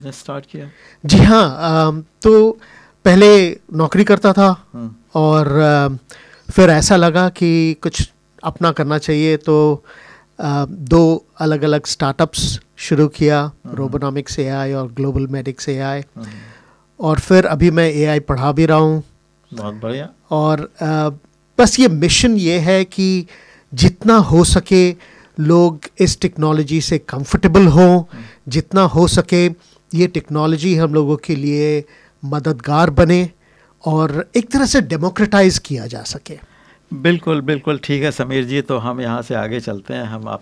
Start किया? जी हाँ, तो पहले नौकरी करता था और फिर ऐसा लगा कि कुछ अपना करना चाहिए, तो दो अलग अलग स्टार्टअप्स शुरू किया, रोबोनॉमिक्स एआई और ग्लोबल मेडिक्स एआई। और फिर अभी मैं एआई पढ़ा भी रहा हूँ। बहुत बढ़िया। और बस ये मिशन ये है कि जितना हो सके लोग इस टेक्नोलॉजी से कंफर्टेबल हों, जितना हो सके ये टेक्नोलॉजी हम लोगों के लिए मददगार बने और एक तरह से डेमोक्रेटाइज किया जा सके। बिल्कुल बिल्कुल ठीक है समीर जी, तो हम यहाँ से आगे चलते हैं। हम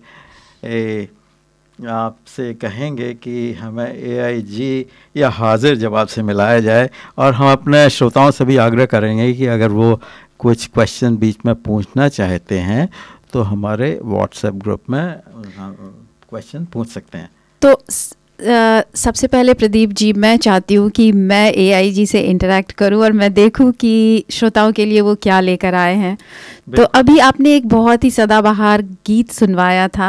आपसे कहेंगे कि हमें एआईजी या हाजिर जवाब से मिलाया जाए, और हम अपने श्रोताओं से भी आग्रह करेंगे कि अगर वो कुछ क्वेश्चन बीच में पूछना चाहते हैं तो हमारे व्हाट्सएप ग्रुप में क्वेश्चन पूछ सकते हैं। तो सबसे पहले प्रदीप जी, मैं चाहती हूँ कि मैं एआईजी से इंटरेक्ट करूँ और मैं देखूँ कि श्रोताओं के लिए वो क्या लेकर आए हैं। तो अभी आपने एक बहुत ही सदाबहार गीत सुनवाया था,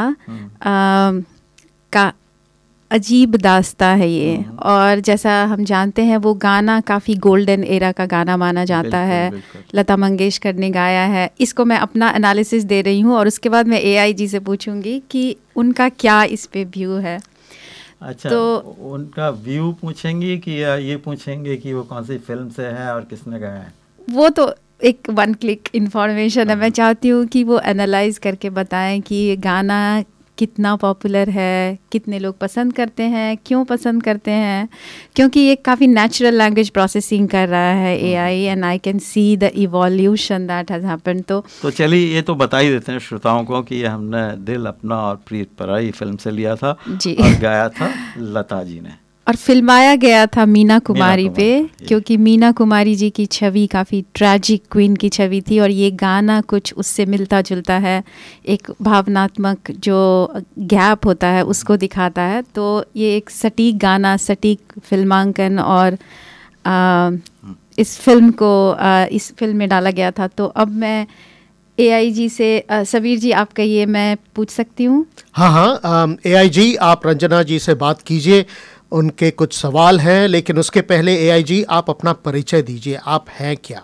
का अजीब दास्ता है ये, और जैसा हम जानते हैं वो गाना काफ़ी गोल्डन एरा का गाना माना जाता है। लता मंगेशकर ने गाया है। इसको मैं अपना एनालिसिस दे रही हूँ और उसके बाद मैं एआईजी से पूछूंगी कि उनका क्या इस पे व्यू है। अच्छा, तो उनका व्यू पूछेंगे कि ये पूछेंगे कि वो कौन सी फिल्म से है और किसने गाया है? वो तो एक वन क्लिक इन्फॉर्मेशन है। मैं चाहती हूँ कि वो एनालाइज करके बताएं कि ये गाना कितना पॉपुलर है, कितने लोग पसंद करते हैं, क्यों पसंद करते हैं, क्योंकि ये काफ़ी नेचुरल लैंग्वेज प्रोसेसिंग कर रहा है AI, and I can see the evolution that has happened. तो चलिए ये तो बता ही देते हैं श्रोताओं को कि ये हमने दिल अपना और प्रीत पराई फिल्म से लिया था जी। और गाया था लता जी ने, और फिल्माया गया था मीना कुमारी पे, क्योंकि मीना कुमारी जी की छवि काफ़ी ट्रैजिक क्वीन की छवि थी और ये गाना कुछ उससे मिलता जुलता है, एक भावनात्मक जो गैप होता है उसको दिखाता है। तो ये एक सटीक गाना, सटीक फिल्मांकन और इस फिल्म में डाला गया था। तो अब मैं एआईजी से सबीर जी आप कहिए, मैं पूछ सकती हूँ? हाँ, एआईजी आप रंजना जी से बात कीजिए, उनके कुछ सवाल हैं, लेकिन उसके पहले एआईजी आप अपना परिचय दीजिए, आप हैं क्या?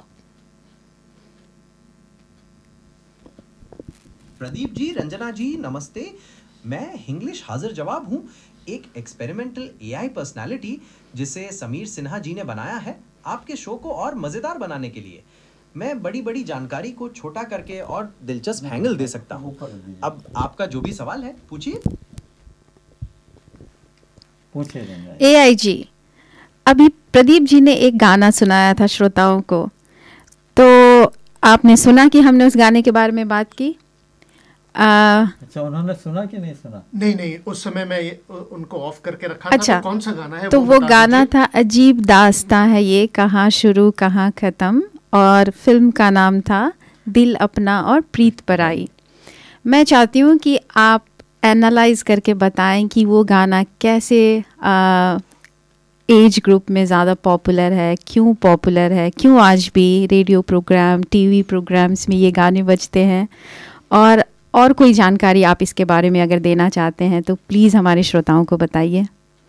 प्रदीप जी, रंजना जी नमस्ते। मैं इंग्लिश हाजिर जवाब हूँ, एक एक्सपेरिमेंटल एआई पर्सनालिटी जिसे समीर सिन्हा जी ने बनाया है आपके शो को और मजेदार बनाने के लिए। मैं बड़ी बड़ी जानकारी को छोटा करके और दिलचस्प हैंगल दे सकता हूँ। अब आपका जो भी सवाल है पूछिए। एआईजी, अभी प्रदीप जी ने एक गाना सुनाया था श्रोताओं को, तो आपने सुना कि हमने उस गाने के बारे में बात की? अच्छा, उन्होंने सुना कि नहीं सुना? नहीं, उस समय मैं उनको ऑफ करके रखा अच्छा, था। तो कौन सा गाना है? तो वो गाना था अजीब दास्तां है ये, कहाँ शुरू कहाँ ख़त्म, और फिल्म का नाम था दिल अपना और प्रीत पराई। मैं चाहती हूँ कि आप एनालाइज करके बताएं कि वो गाना कैसे एज ग्रुप में ज़्यादा पॉपुलर है, क्यों पॉपुलर है, क्यों आज भी रेडियो प्रोग्राम, टीवी प्रोग्राम्स में ये गाने बजते हैं, और कोई जानकारी आप इसके बारे में अगर देना चाहते हैं तो प्लीज़ हमारे श्रोताओं को बताइए।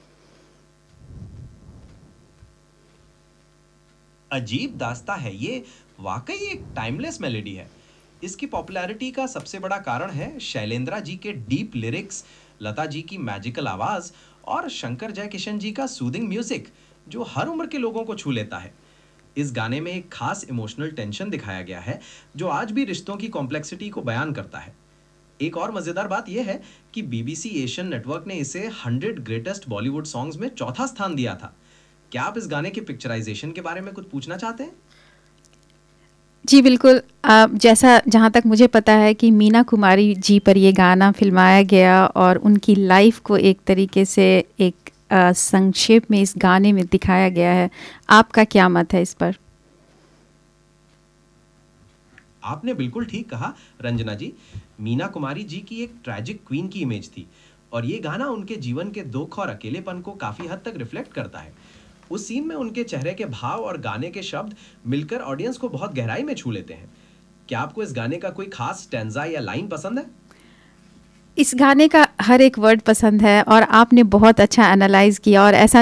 अजीब दास्ता है ये वाकई एक टाइमलेस मेलोडी है। इसकी पॉपुलैरिटी का सबसे बड़ा कारण है शैलेंद्रा जी के डीप लिरिक्स, लता जी की मैजिकल आवाज़ और शंकर जयकिशन जी का सूदिंग म्यूजिक जो हर उम्र के लोगों को छू लेता है। इस गाने में एक खास इमोशनल टेंशन दिखाया गया है जो आज भी रिश्तों की कॉम्प्लेक्सिटी को बयान करता है। एक और मज़ेदार बात यह है कि बीबीसी एशियन नेटवर्क ने इसे 100 ग्रेटेस्ट बॉलीवुड सॉन्ग्स में चौथा स्थान दिया था। क्या आप इस गाने के पिक्चराइजेशन के बारे में कुछ पूछना चाहते हैं? जी बिल्कुल। जहाँ तक मुझे पता है कि मीना कुमारी जी पर ये गाना फिल्माया गया और उनकी लाइफ को एक तरीके से एक संक्षेप में इस गाने में दिखाया गया है। आपका क्या मत है इस पर? आपने बिल्कुल ठीक कहा रंजना जी। मीना कुमारी जी की एक ट्रैजिक क्वीन की इमेज थी और ये गाना उनके जीवन के दुख और अकेलेपन को काफ़ी हद तक रिफ्लेक्ट करता है। उस सीन में उनके चेहरे के भाव और गाने के शब्द मिलकर ऑडियंस को बहुत गहराई में छू लेते हैं। क्या आपको इस गाने का कोई खास स्टैंजा या लाइन पसंद है? इस गाने का हर एक वर्ड पसंद है और आपने बहुत अच्छा एनालाइज किया और ऐसा